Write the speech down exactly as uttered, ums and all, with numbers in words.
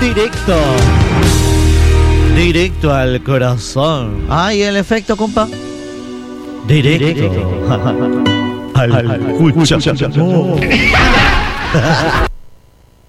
Directo. Directo al corazón. Ay, el efecto, compa. Directo, Directo. al, al cucha.